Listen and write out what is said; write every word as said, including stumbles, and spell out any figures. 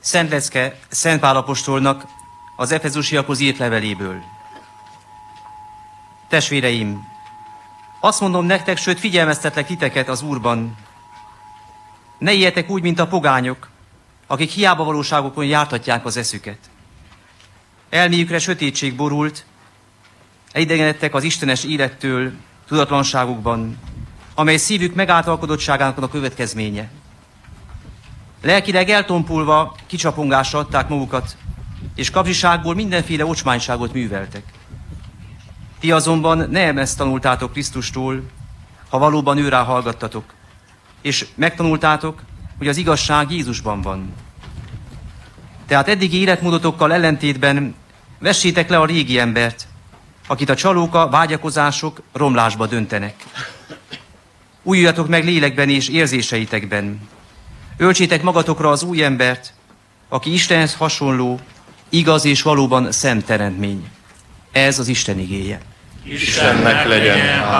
Szent Lecke Szent Pál apostolnak az efezusiakhoz írt leveléből. Testvéreim, azt mondom nektek, sőt figyelmeztetlek titeket az Úrban. Ne éljetek úgy, mint a pogányok, akik hiába valóságokon jártatják az eszüket. Elméjükre sötétség borult, elidegenedtek az istenes élettől tudatlanságukban, amely szívük megáltalkodottságának a következménye. Lelkileg eltompulva kicsapongásra adták magukat, és kapzsiságból mindenféle ocsmányságot műveltek. Ti azonban nem ezt tanultátok Krisztustól, ha valóban őrá hallgattatok, és megtanultátok, hogy az igazság Jézusban van. Tehát eddigi életmódotokkal ellentétben vessétek le a régi embert, akit a csalók, a vágyakozások romlásba döntenek. Újuljatok meg lélekben és érzéseitekben. Öltsétek magatokra az új embert, aki Istenhez hasonló, igaz és valóban szent teremtmény. Ez az Isten igéje. Istennek legyen.